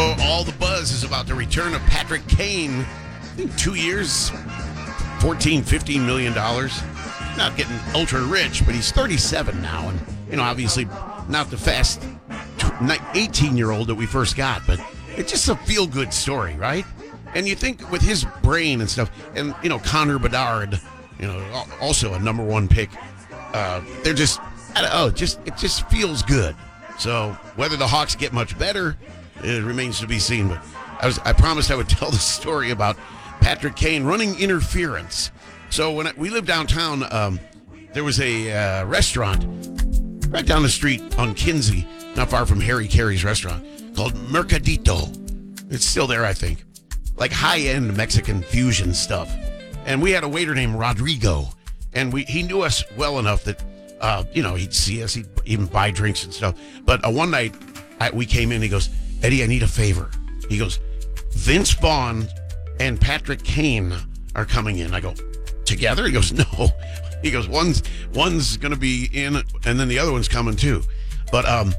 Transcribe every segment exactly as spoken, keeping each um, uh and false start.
So all the buzz is about the return of Patrick Kane. I think two years, fourteen, fifteen million dollars. Not getting ultra rich, but he's thirty-seven now. And, you know, obviously not the fast eighteen-year-old that we first got, but it's just a feel-good story, right? And you think with his brain and stuff, and, you know, Connor Bedard, you know, also a number one pick, uh, they're just, I don't know, just, it just feels good. So whether the Hawks get much better, it remains to be seen. But I was, I promised I would tell the story about Patrick Kane running interference. So when I, we lived downtown, um, there was a uh, restaurant right down the street on Kinsey, not far from Harry Carey's restaurant, called Mercadito. It's still there, I think. Like high-end Mexican fusion stuff. And we had a waiter named Rodrigo, and we he knew us well enough that, uh, you know, he'd see us, he'd even buy drinks and stuff. But uh, one night, I, we came in, he goes, Eddie, I need a favor. He goes, Vince Vaughn and Patrick Kane are coming in. I go, together? He goes, no. He goes, one's one's going to be in, and then the other one's coming too. But um,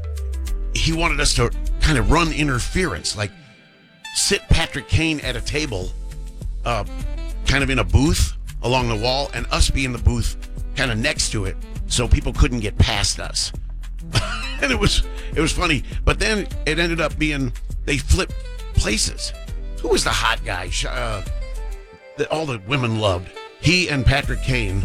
he wanted us to kind of run interference, like sit Patrick Kane at a table, uh, kind of in a booth along the wall, and us be in the booth kind of next to it, so people couldn't get past us. And it was it was funny. But then it ended up being they flipped places. Who was the hot guy uh, that all the women loved? He and Patrick Kane.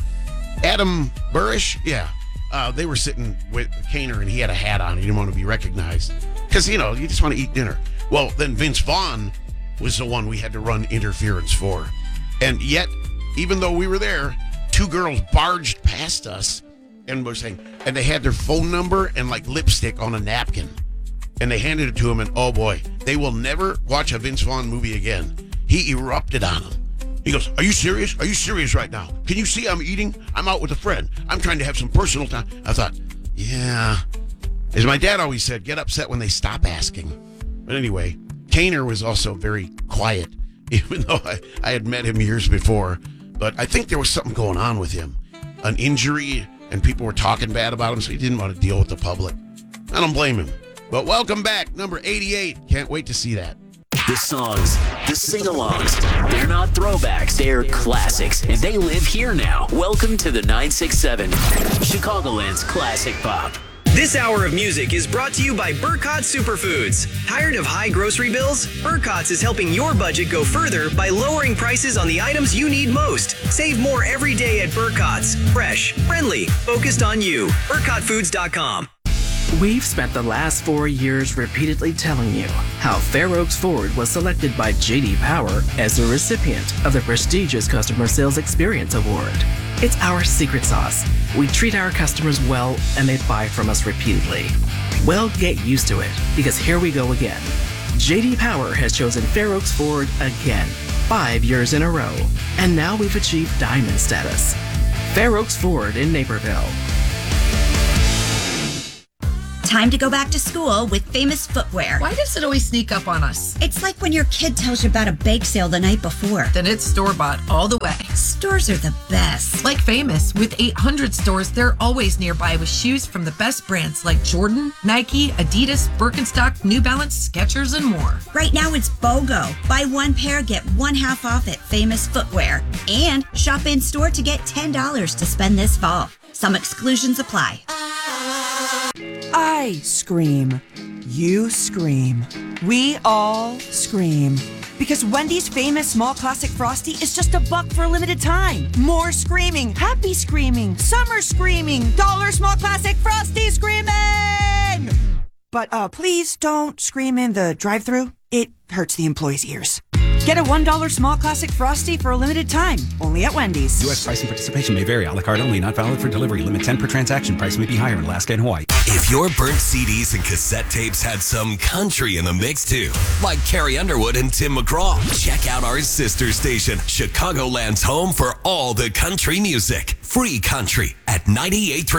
Adam Burrish, yeah. Uh, they were sitting with Kaner, and he had a hat on. He didn't want to be recognized. Because, you know, you just want to eat dinner. Well, then Vince Vaughn was the one we had to run interference for. And yet, even though we were there, two girls barged past us and were saying, and they had their phone number and, like, lipstick on a napkin. And they handed it to him, and oh, boy, they will never watch a Vince Vaughn movie again. He erupted on them. He goes, are you serious? Are you serious right now? Can you see I'm eating? I'm out with a friend. I'm trying to have some personal time. I thought, yeah. As my dad always said, get upset when they stop asking. But anyway, Kaner was also very quiet, even though I, I had met him years before. But I think there was something going on with him. An injury, and people were talking bad about him, so he didn't want to deal with the public. I don't blame him. But welcome back, number eighty-eight. Can't wait to see that. The songs, the sing-alongs, they're not throwbacks, they're classics, and they live here now. Welcome to the nine six seven, Chicagoland's Classic Pop. This hour of music is brought to you by Burkott Superfoods. Tired of high grocery bills? Burkott's is helping your budget go further by lowering prices on the items you need most. Save more every day at Burkott's. Fresh, friendly, focused on you. Burkott Foods dot com. We've spent the last four years repeatedly telling you how Fair Oaks Ford was selected by J D Power as the recipient of the prestigious Customer Sales Experience Award. It's our secret sauce. We treat our customers well, and they buy from us repeatedly. Well, get used to it, because here we go again. J D Power has chosen Fair Oaks Ford again, five years in a row, and now we've achieved diamond status. Fair Oaks Ford in Naperville. Time to go back to school with Famous Footwear. Why does it always sneak up on us? It's like when your kid tells you about a bake sale the night before. Then it's store-bought all the way. Stores are the best. Like Famous, with eight hundred stores, they're always nearby with shoes from the best brands like Jordan, Nike, Adidas, Birkenstock, New Balance, Skechers, and more. Right now it's BOGO. Buy one pair, get one half off at Famous Footwear. And shop in-store to get ten dollars to spend this fall. Some exclusions apply. I scream. You scream. We all scream. Because Wendy's famous small classic Frosty is just a buck for a limited time. More screaming. Happy screaming. Summer screaming. Dollar small classic Frosty screaming! But uh, please don't scream in the drive-thru. It hurts the employees' ears. Get a one dollar small classic Frosty for a limited time. Only at Wendy's. U S price and participation may vary. A la carte only. Not valid for delivery. Limit ten per transaction. Price may be higher in Alaska and Hawaii. If your burnt C Ds and cassette tapes had some country in the mix too, like Carrie Underwood and Tim McGraw, check out our sister station, Chicagoland's home for all the country music. Free country at ninety-eight point three.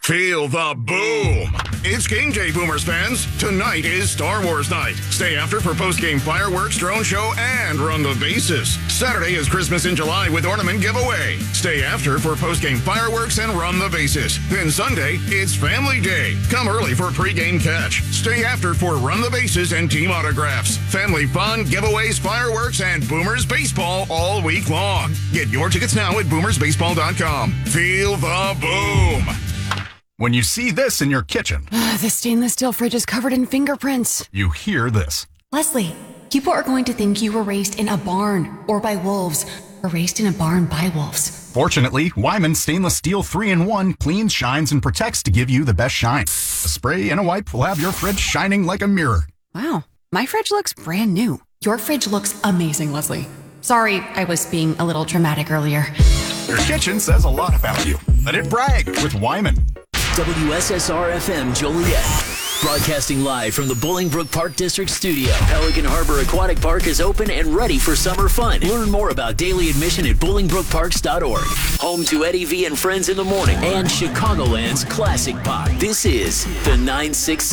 Feel the boom. It's game day, Boomers fans. Tonight is Star Wars night. Stay after for post-game fireworks, drone show, and run the bases. Saturday is Christmas in July with ornament giveaway. Stay after for post-game fireworks and run the bases. Then Sunday, it's Family Day. Come early for pre-game catch. Stay after for run the bases and team autographs. Family fun, giveaways, fireworks, and Boomers baseball all week long. Get your tickets now at boomers baseball dot com. Feel the boom. When you see this in your kitchen, The stainless steel fridge is covered in fingerprints. you hear this. Leslie, people are going to think you were raised in a barn or by wolves or raised in a barn by wolves. Fortunately, Wyman Stainless Steel three in one cleans, shines, and protects to give you the best shine. A spray and a wipe will have your fridge shining like a mirror. Wow, my fridge looks brand new. Your fridge looks amazing, Leslie. Sorry, I was being a little dramatic earlier. Your kitchen says a lot about you. Let it brag with Wyman. W S S R F M Joliet. Broadcasting live from the Bolingbrook Park District studio. Pelican Harbor Aquatic Park is open and ready for summer fun. Learn more about daily admission at bolingbrook parks dot org. Home to Eddie V and Friends in the Morning and Chicagoland's Classic Pop. This is the nine six seven.